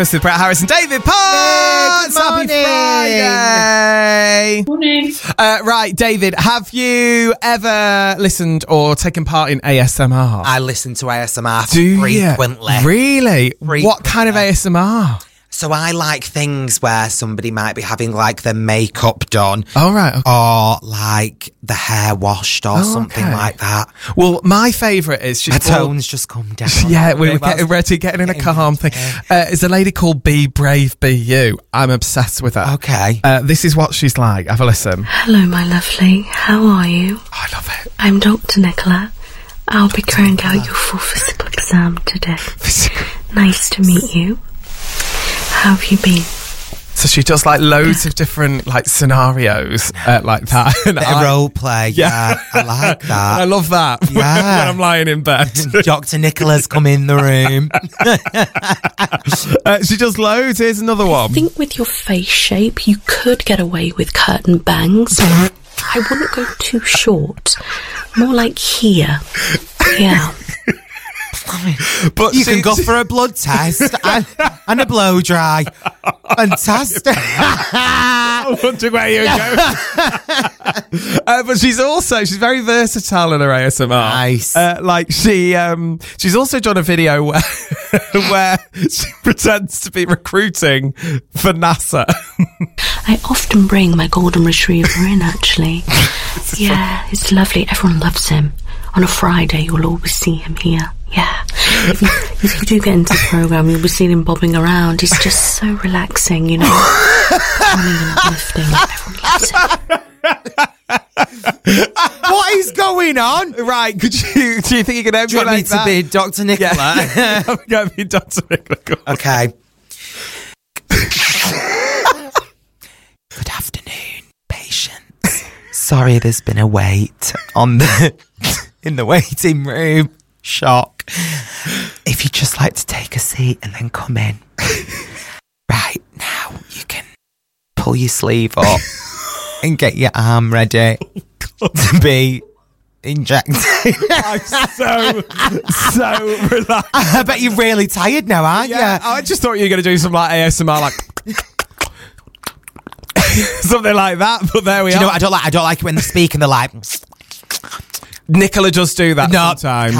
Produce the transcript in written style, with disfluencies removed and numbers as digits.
This is Brett Harris and David Potts. Good morning. Happy Friday. Morning. Right, David, have you ever listened or taken part in ASMR? I listen to ASMR Do frequently. you? Really? Frequently. What kind of ASMR? So I like things where somebody might be having like their makeup done. Oh, right. Okay. Or like the hair washed or something okay. like that. Well, my favourite is... My tones just come down. Yeah, we're getting ready, getting in a calm thing. Is a lady called Be Brave, Be You. I'm obsessed with her. Okay. This is what she's like. Have a listen. Hello, my lovely. How are you? I love it. I'm Dr. Nicola. I'll be carrying out your full physical exam today. Nice to meet you. How have you been? So she does like loads of different like scenarios like that. And Bit of role play. Yeah. I like that. I love that when I'm lying in bed. Dr. Nicola's come in the room. She does loads. Here's another one. I think with your face shape, you could get away with curtain bangs. But I wouldn't go too short. More like here. Yeah. But You can go for a blood test and a blow dry. Fantastic. I wonder where you go. But she's very versatile in her ASMR. Nice. She's also done a video where she pretends to be recruiting for NASA. I often bring my golden retriever in, actually. Yeah, it's lovely. Everyone loves him. On a Friday, you'll always see him here. Yeah. If you do get into the programme, you'll be seeing him bobbing around. He's just so relaxing, you know. Calming and uplifting. Everyone loves it. What is going on? Right, do you think you can Do you want me to be Dr. Nicola? Yeah. I'm going to be Dr. Nicola. Okay. Good afternoon, patients. Sorry there's been a wait in the waiting room. Shock. If you'd just like to take a seat and then come in. Right, now you can pull your sleeve up and get your arm ready to be injected. I'm so relaxed. I bet you're really tired now, aren't you? I just thought you were going to do some like ASMR, like something like that. But there we Do are. you know what I don't like? I don't like it when they speak and they're like... Nicola does do that sometimes.